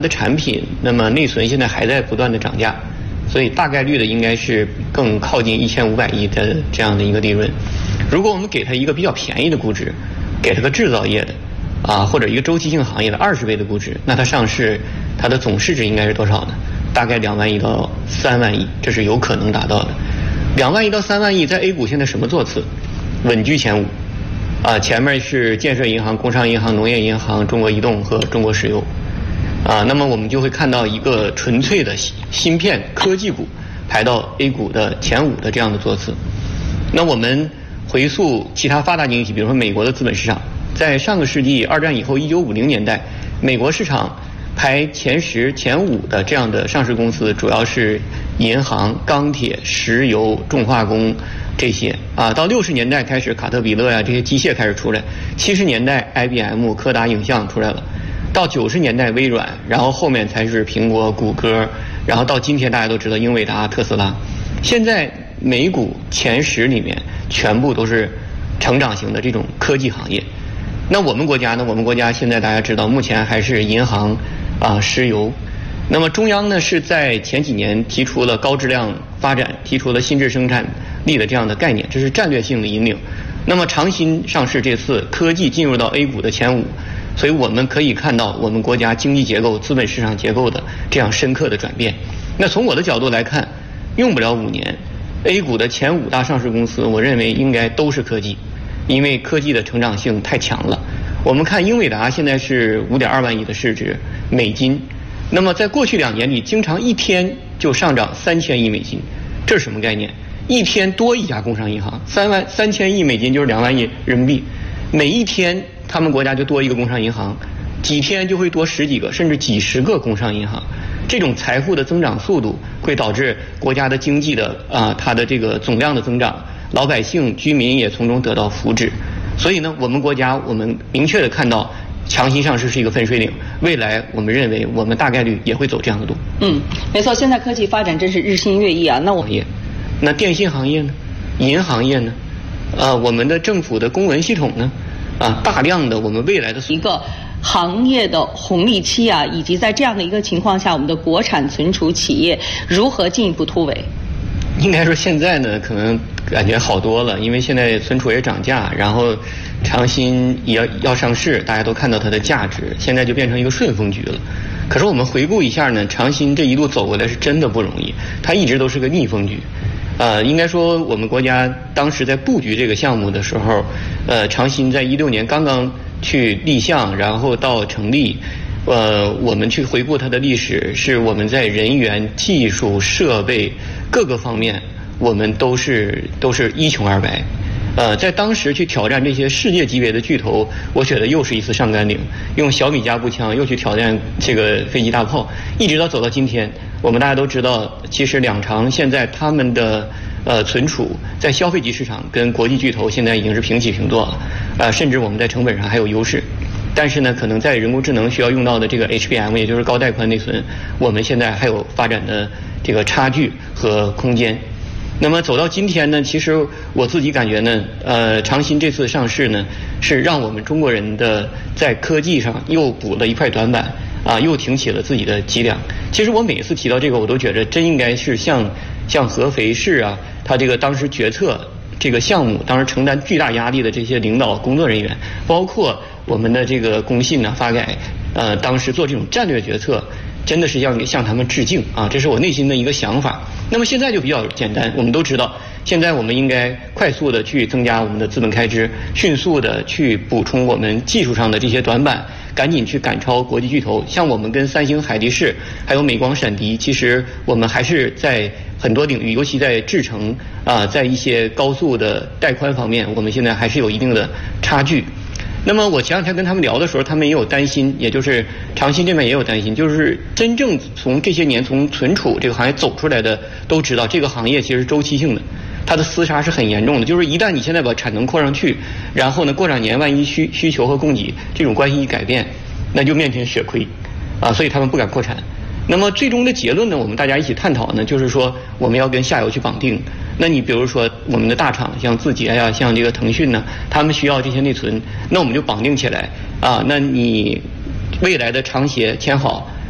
的产品，那么内存现在还在不断的涨价，所以大概率的应该是更靠近1500亿的这样的一个利润。如果我们给它一个比较便宜的估值，给它个制造业的或者一个周期性行业的20倍的估值，那它上市它的总市值应该是多少呢？大概2万亿到3万亿，这是有可能达到的。2万亿到3万亿在 A 股现在什么座次？稳居前5，前面是建设银行、工商银行、农业银行、中国移动和中国石油，那么我们就会看到一个纯粹的芯片科技股排到 A 股的前5的这样的座次。那我们回溯其他发达经济体，比如说美国的资本市场，在上个世纪2战以后1950年代，美国市场排前10、前5的这样的上市公司，主要是银行、钢铁、石油、重化工这些到60年代开始，卡特彼勒呀这些机械开始出来，70年代 IBM、柯达影像出来了，到90年代微软，然后后面才是苹果、谷歌，然后到今天大家都知道英伟达、特斯拉。现在美股前10里面全部都是成长型的这种科技行业。那我们国家呢？我们国家现在大家知道，目前还是银行石油。那么中央呢是在前几年提出了高质量发展，提出了新质生产力的这样的概念，这是战略性的引领。那么长鑫上市这次科技进入到 A 股的前5，所以我们可以看到我们国家经济结构、资本市场结构的这样深刻的转变。那从我的角度来看，用不了5年 ，A 股的前5大上市公司，我认为应该都是科技，因为科技的成长性太强了。我们看英伟达现在是5.2万亿的市值美金，那么在过去2年里，经常一天就上涨3000亿美金，这是什么概念？一天多一家工商银行，3000亿美金就是2万亿人民币，每一天他们国家就多一个工商银行，几天就会多10几个甚至几十个工商银行。这种财富的增长速度会导致国家的经济的它的这个总量的增长，老百姓居民也从中得到福祉。所以呢，我们国家我们明确的看到强鑫上市是一个分水岭，未来我们认为我们大概率也会走这样的路。 没错，现在科技发展真是日新月异啊。 那电信行业呢？银行业呢？我们的政府的公文系统呢？大量的我们未来的一个行业的红利期以及在这样的一个情况下，我们的国产存储企业如何进一步突围？ 应该说现在呢，可能感觉好多了，因为现在存储也涨价，然后长鑫也要上市，大家都看到它的价值，现在就变成一个顺风局了。可是我们回顾一下呢，长鑫这一路走过来是真的不容易，它一直都是个逆风局。应该说我们国家当时在布局这个项目的时候，长鑫在16年刚刚去立项，然后到成立，我们去回顾它的历史，是我们在人员、技术、设备各个方面，我们都是一穷二白。在当时去挑战这些世界级别的巨头，我觉得又是一次上甘岭，用小米加步枪又去挑战这个飞机大炮，一直到走到今天，我们大家都知道，其实两长现在他们的存储在消费级市场跟国际巨头现在已经是平起平坐了，甚至我们在成本上还有优势。但是呢，可能在人工智能需要用到的这个 HBM， 也就是高带宽内存，我们现在还有发展的这个差距和空间。那么走到今天呢，其实我自己感觉呢，长鑫这次上市呢，是让我们中国人的在科技上又补了一块短板，又挺起了自己的脊梁。其实我每次提到这个，我都觉得真应该是像合肥市他这个当时决策这个项目，当时承担巨大压力的这些领导工作人员，包括我们的这个工信发改，当时做这种战略决策，真的是要向他们致敬这是我内心的一个想法。那么现在就比较简单，我们都知道，现在我们应该快速的去增加我们的资本开支，迅速的去补充我们技术上的这些短板，赶紧去赶超国际巨头。像我们跟三星、海力士还有美光、闪迪，其实我们还是在很多领域，尤其在制程在一些高速的带宽方面，我们现在还是有一定的差距。那么我前两天跟他们聊的时候，他们也有担心，也就是长鑫这边也有担心，就是真正从这些年从存储这个行业走出来的都知道，这个行业其实是周期性的，它的厮杀是很严重的。就是一旦你现在把产能扩上去，然后呢过2年万一需求和供给这种关系一改变，那就面临血亏所以他们不敢扩产。那么最终的结论呢，我们大家一起探讨呢，就是说我们要跟下游去绑定。那你比如说我们的大厂像字节像这个腾讯呢，他们需要这些内存，那我们就绑定起来那你未来的长协签好，